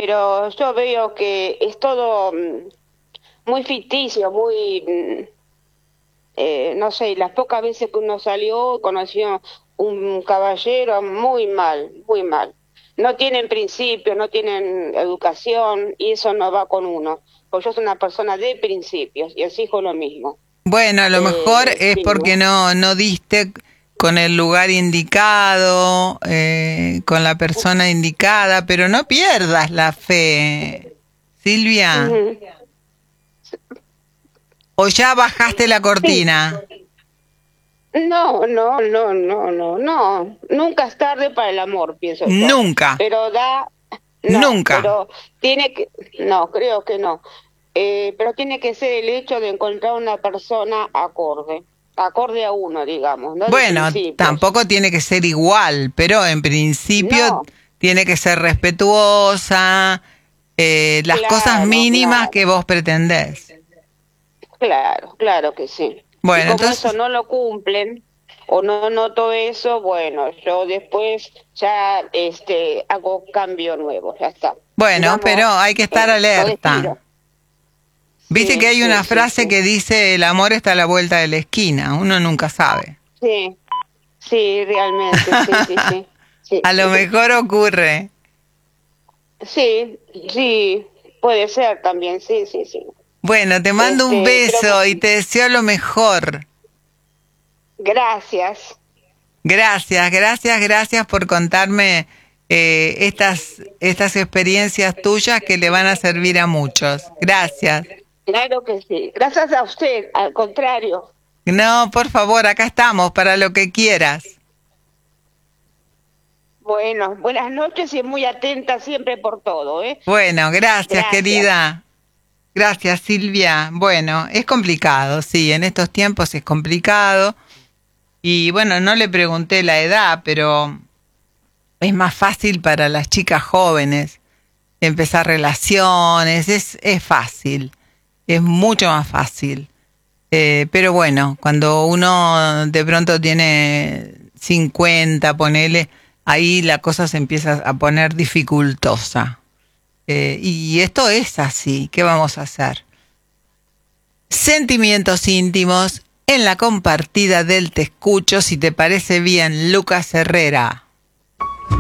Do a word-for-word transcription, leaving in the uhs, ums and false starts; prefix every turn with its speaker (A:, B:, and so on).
A: pero yo veo que es todo mm, muy ficticio, muy, mm, eh, no sé, las pocas veces que uno salió, conoció un caballero muy mal, muy mal. No tienen principios, no tienen educación y eso no va con uno. Pues yo soy una persona de principios y exijo lo mismo.
B: Bueno, a lo mejor
A: Eh,
B: es
A: sí,
B: porque no, no diste con el lugar indicado, eh, con la persona indicada, pero no pierdas la fe, Silvia.
A: ujú.
B: ¿O ya bajaste la
A: Sí.
B: cortina?
A: No, no, no, no, no, no. Nunca es tarde para el amor, pienso yo.
B: Nunca,
A: Pero da, no,
B: nunca.
A: pero tiene que, no, creo que no. Eh, pero tiene que ser el hecho de encontrar una persona acorde, acorde a uno, digamos, no de
B: Bueno,
A: principios.
B: tampoco tiene que ser igual, pero en principio
A: No,
B: tiene que ser respetuosa, eh, las cosas
A: claro,
B: mínimas
A: claro,
B: que vos pretendés.
A: claro, claro que sí. Y
B: Bueno,
A: como eso
B: entonces,
A: no lo cumplen o no noto eso, bueno, yo después ya este hago cambio nuevo, ya está.
B: bueno, pero
A: Digamos,
B: hay que estar
A: eh, lo
B: alerta.
A: despido.
B: Viste que
A: Sí,
B: hay
A: sí,
B: una
A: sí,
B: frase
A: sí.
B: que dice el amor está a la vuelta de la esquina, uno nunca sabe.
A: Sí, sí, realmente, sí, sí, sí. Sí,
B: A lo mejor ocurre.
A: sí, sí, puede ser también, sí, sí, sí.
B: Bueno, te mando un
A: Este, pero
B: beso y te deseo lo mejor.
A: gracias.
B: Gracias, gracias, gracias por contarme eh, estas, estas experiencias tuyas que le van a servir a muchos. Gracias.
A: Claro que sí. Gracias a usted, al contrario.
B: No, por favor, acá estamos para lo que quieras.
A: Bueno, buenas noches y muy atenta siempre por todo, ¿eh?
B: Bueno, gracias,
A: Gracias.
B: querida. Gracias, Silvia. Bueno, es complicado, sí, en estos tiempos es complicado. Y bueno, no le pregunté la edad, pero es más fácil para las chicas jóvenes empezar relaciones, es, es fácil, es mucho más fácil. Eh, pero bueno, cuando uno de pronto tiene cincuenta, ponele, ahí la cosa se empieza a poner dificultosa. Eh, y esto es así, ¿qué vamos a hacer? Sentimientos íntimos en la compartida del Te Escucho, si te parece bien, Lucas Herrera.